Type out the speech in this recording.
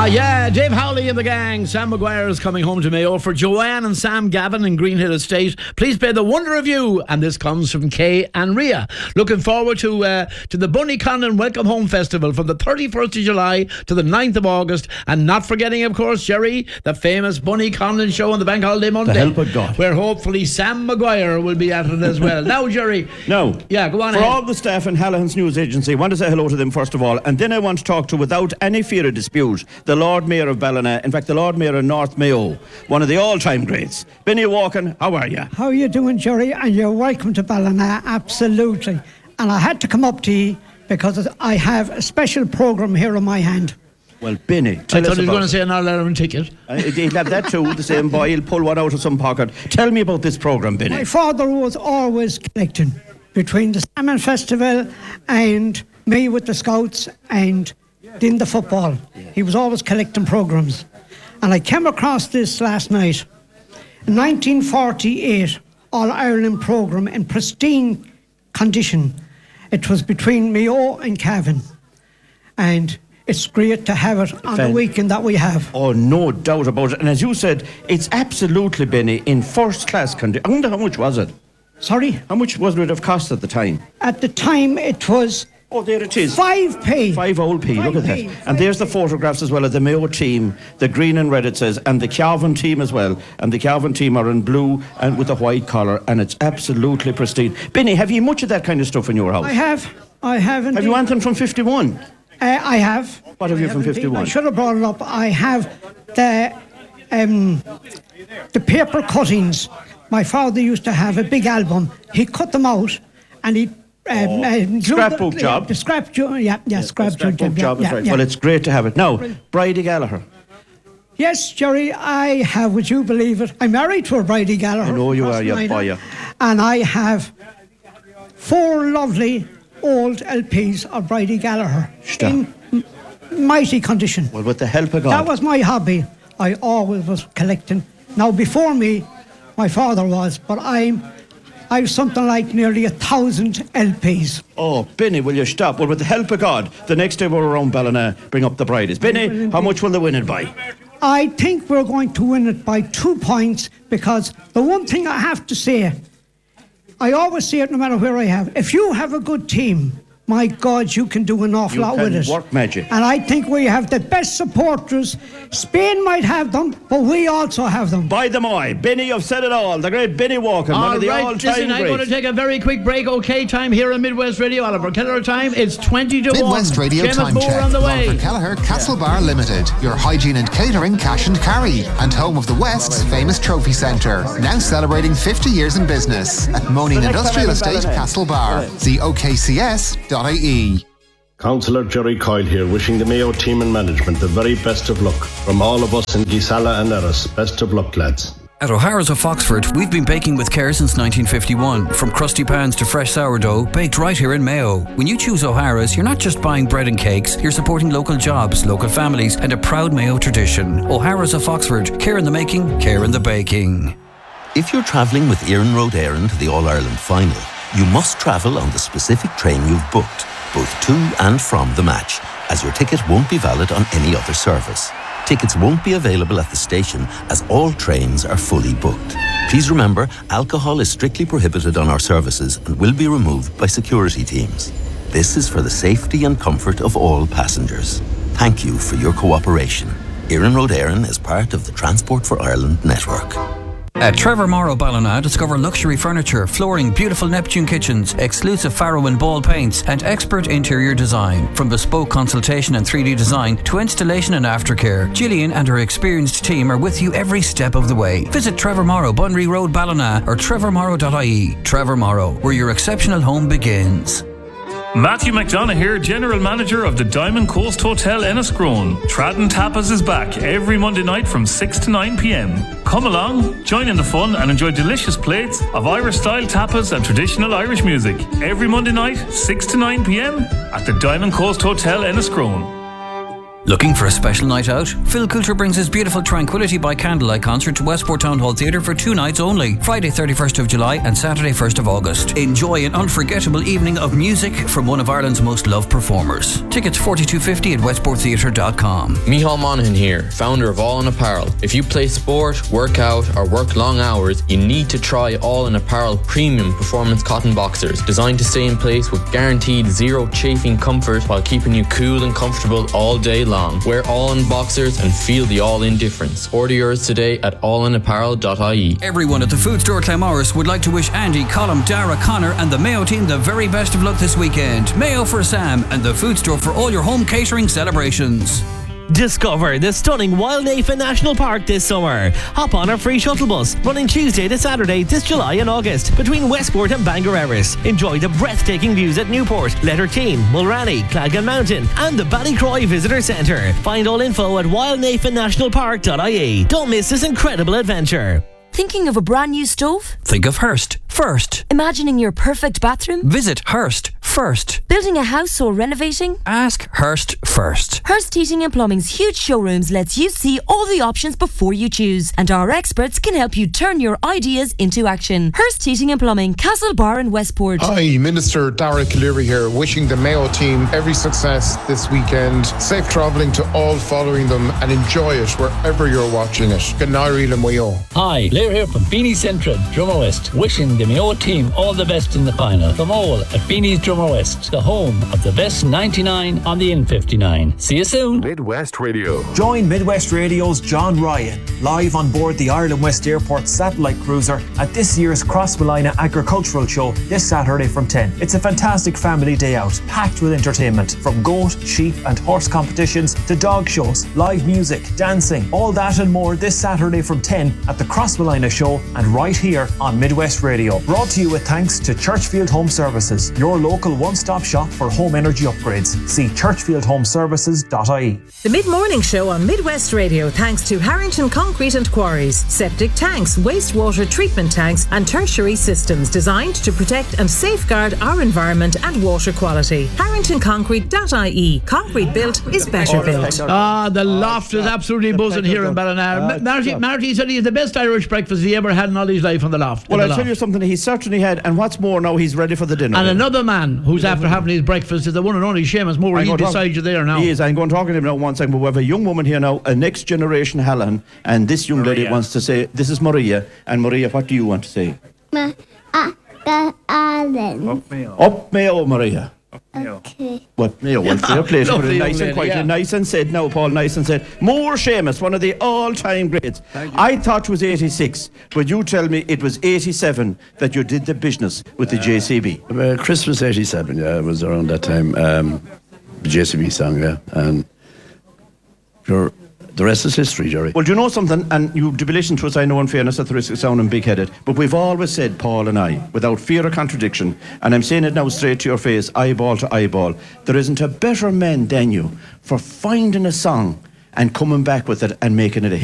Yeah, Dave Howley and the gang. Sam Maguire is coming home to Mayo. For Joanne and Sam Gavin in Greenhill Estate, please play The Wonder of You. And this comes from Kay and Ria. Looking forward to the Bunny Conlon Welcome Home Festival from the 31st of July to the 9th of August. And not forgetting, of course, Jerry, the famous Bunny Conlon show on the Bank Holiday Monday. The help of God. Where hopefully Sam Maguire will be at it as well. Now, Jerry. No. Yeah, go on For ahead. all the staff in Hallahans News Agency, I want to say hello to them first of all. And then I want to talk to, without any fear of dispute, the Lord Mayor of Ballina, in fact the Lord Mayor of North Mayo, one of the all-time greats. Benny Walken, how are you? How are you doing, Jerry? And you're welcome to Ballina, absolutely. And I had to come up to you because I have a special programme here in my hand. Well, Benny, I thought you were going to say an All-Ireland ticket. He'll have that too, the same boy. He'll pull one out of some pocket. Tell me about this programme, Benny. My father was always collecting between the Salmon Festival and me with the Scouts and in the football. He was always collecting programmes. And I came across this last night. In 1948, All-Ireland programme in pristine condition. It was between Mayo and Cavan. And it's great to have it on the weekend that we have. Oh, no doubt about it. And as you said, it's absolutely, Benny, in first-class condition. I wonder how much was it? Sorry? How much would it have cost at the time? At the time, it was... Oh, there it is. 5p. 5 old P, look at that. And there's the photographs as well of the Mayo team, the green and red it says, and the Cavan team as well. And the Cavan team are in blue and with a white collar, and it's absolutely pristine. Benny, have you much of that kind of stuff in your house? I have indeed. Have you anything from 51? I have. What have you from 51? I should have brought it up. I have the paper cuttings. My father used to have a big album. He cut them out and he... scrapbook job. The scrapbook job. Is right. Well, it's great to have it. Now, Bridie Gallagher. Yes, Jerry, I have, would you believe it? I'm married to a Bridie Gallagher. I know you are, you boy. And I have 4 lovely old LPs of Bridie Gallagher in mighty condition. Well, with the help of God. That was my hobby. I always was collecting. Now, before me, my father was, but I've something like nearly 1,000 LPs. Oh, Benny, will you stop? Well, with the help of God, the next day we're around Ballina, bring up the Brides. Benny, how much will they win it by? I think we're going to win it by 2 points, because the one thing I have to say, I always say it no matter where I have, if you have a good team, my God, you can do an awful lot with it. Work magic. And I think we have the best supporters. Spain might have them, but we also have them. By the way, Benny, you've said it all. The great Benny Walken, one of the all-time greats. Listen, I'm going to take a very quick break. OK, time here on Midwest Radio. Oliver Kelleher time. It's 20 to 1. Midwest Radio Seamus time Moore check. on the way. Oliver Kelleher, Castlebar Limited. Your hygiene and catering cash and carry. And home of the West's famous trophy centre. Now celebrating 50 years in business. At Moaning Industrial Estate, Castlebar. See okcs.ie. Councillor Jerry Coyle here, wishing the Mayo team and management the very best of luck. From all of us in Gisala and Erris, best of luck, lads. At O'Hara's of Foxford, we've been baking with care since 1951. From crusty pans to fresh sourdough, baked right here in Mayo. When you choose O'Hara's, you're not just buying bread and cakes, you're supporting local jobs, local families, and a proud Mayo tradition. O'Hara's of Foxford, care in the making, care in the baking. If you're travelling with Éireann Road Éireann to the All-Ireland final, you must travel on the specific train you've booked, both to and from the match, as your ticket won't be valid on any other service. Tickets won't be available at the station as all trains are fully booked. Please remember, alcohol is strictly prohibited on our services and will be removed by security teams. This is for the safety and comfort of all passengers. Thank you for your cooperation. Éireann Road Éireann is part of the Transport for Ireland network. At Trevor Morrow Ballina, discover luxury furniture, flooring, beautiful Neptune kitchens, exclusive Farrow and Ball paints, and expert interior design. From bespoke consultation and 3D design to installation and aftercare, Gillian and her experienced team are with you every step of the way. Visit Trevor Morrow, Bunry Road, Ballina, or trevormorrow.ie. Trevor Morrow, where your exceptional home begins. Matthew McDonough here, General Manager of the Diamond Coast Hotel Enniscrone. Tradden Tapas is back every Monday night from 6 to 9 p.m. Come along, join in the fun and enjoy delicious plates of Irish-style tapas and traditional Irish music. Every Monday night, 6 to 9 p.m. at the Diamond Coast Hotel Enniscrone. Looking for a special night out? Phil Coulter brings his beautiful Tranquility by Candlelight concert to Westport Town Hall Theatre for 2 nights only, Friday 31st of July and Saturday 1st of August. Enjoy an unforgettable evening of music from one of Ireland's most loved performers. Tickets $42.50 at westporttheatre.com. Micheál Monaghan here, founder of All In Apparel. If you play sport, work out or work long hours, you need to try All In Apparel premium performance cotton boxers, designed to stay in place with guaranteed zero chafing comfort while keeping you cool and comfortable all day long. Wear All-In boxers and feel the All-In difference. Order yours today at allinapparel.ie. Everyone at the Food Store Clamorris would like to wish Andy, Colm, Dara, Connor and the Mayo team the very best of luck this weekend. Mayo for Sam and the Food Store for all your home catering celebrations. Discover the stunning Wildnafen National Park this summer. Hop on our free shuttle bus running Tuesday to Saturday this July and August between Westport and Bangor Erris. Enjoy the breathtaking views at Newport, Letterteen, Mulranny, Clagan Mountain and the Ballycroy Visitor Centre. Find all info at wildnafennationalpark.ie. Don't miss this incredible adventure. Thinking of a brand new stove? Think of Hearst first. Imagining your perfect bathroom? Visit Hearst first. Building a house or renovating? Ask Hearst first. Hearst Heating and Plumbing's huge showrooms lets you see all the options before you choose, and our experts can help you turn your ideas into action. Hearst Heating and Plumbing, Castlebar and Westport. Hi, Minister Dara Cleary here, wishing the Mayo team every success this weekend. Safe travelling to all following them and enjoy it wherever you're watching it. Good night, Mayo. Hi, Blair here from Beanie Central, Drummer West, wishing the Mayo team all the best in the final. From all at Beanie's Drummer West, the home of the best 99 on the N59. See you soon. Midwest Radio. Join Midwest Radio's John Ryan live on board the Ireland West Airport satellite cruiser at this year's Crossmolina Agricultural Show this Saturday from 10. It's a fantastic family day out, packed with entertainment from goat, sheep and horse competitions to dog shows, live music, dancing, all that and more this Saturday from 10 at the Crossmolina Show and right here on Midwest Radio. Brought to you with thanks to Churchfield Home Services, your local one-stop shop for home energy upgrades. See churchfieldhomeservices.ie. The Mid-Morning Show on Midwest Radio thanks to Harrington Concrete and Quarries. Septic tanks, wastewater treatment tanks and tertiary systems designed to protect and safeguard our environment and water quality. HarringtonConcrete.ie. Concrete built is better built. The loft is absolutely buzzing here in Ballina. Marty said he had the best Irish breakfast he ever had in all his life on the loft. Well, I'll tell you something, he certainly had, and what's more, now he's ready for the dinner. And another man who's after having his breakfast is the one and only Seamus Moore. He's beside you there now. He is. I'm going to talk to him now one second, but we have a young woman here now, a next generation Helen, and this young lady wants to say, this is Maria, and Maria, what do you want to say? Up Mayo, Maria. Okay. What Mayo? Well, fair play. Put it nice and quiet, nice and said. Now, Paul, nice and said. More Seamus, one of the all-time greats. I thought it was 86, but you tell me it was 87 that you did the business with the JCB. Christmas 87, yeah, it was around that time. The JCB song, yeah, and the rest is history, Jerry. Well, do you know something? And you've to be listening to us, I know in fairness at the risk of sounding big-headed, but we've always said, Paul and I, without fear of contradiction, and I'm saying it now straight to your face, eyeball to eyeball, there isn't a better man than you for finding a song and coming back with it and making it a hit.